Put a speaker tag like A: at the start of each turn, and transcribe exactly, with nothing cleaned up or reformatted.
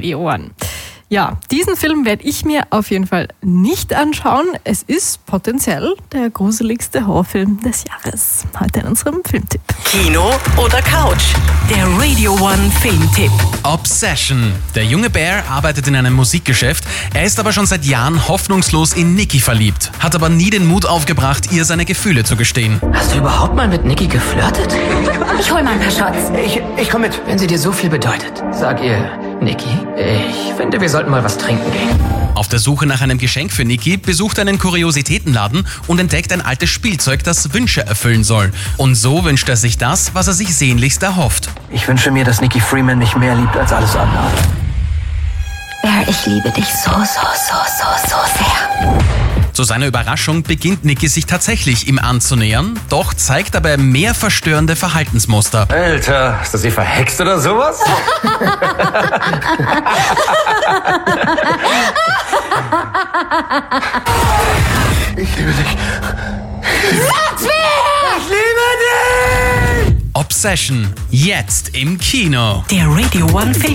A: Radio One. Ja, diesen Film werde ich mir auf jeden Fall nicht anschauen. Es ist potenziell der gruseligste Horrorfilm des Jahres. Heute in unserem Filmtipp.
B: Kino oder Couch? Der Radio One Filmtipp.
C: Obsession. Der junge Bear arbeitet in einem Musikgeschäft. Er ist aber schon seit Jahren hoffnungslos in Nikki verliebt. Hat aber nie den Mut aufgebracht, ihr seine Gefühle zu gestehen.
D: Hast du überhaupt mal mit Nikki geflirtet?
E: Ich hol mal ein paar Shots.
D: Ich, ich komm mit. Wenn sie dir so viel bedeutet, sag ihr, Nikki, ich finde, wir sollten mal was trinken gehen.
C: Auf der Suche nach einem Geschenk für Nikki besucht er einen Kuriositätenladen und entdeckt ein altes Spielzeug, das Wünsche erfüllen soll. Und so wünscht er sich das, was er sich sehnlichst erhofft.
F: Ich wünsche mir, dass Nikki Freeman mich mehr liebt als alles andere.
E: Bear, ich liebe dich so, so, so, so, so sehr.
C: Zu seiner Überraschung beginnt Nikki sich tatsächlich ihm anzunähern, doch zeigt dabei mehr verstörende Verhaltensmuster.
G: Alter, ist das sie verhext oder sowas?
F: Ich liebe dich.
B: Ich liebe dich!
C: Obsession, jetzt im Kino.
B: Der Radio One Film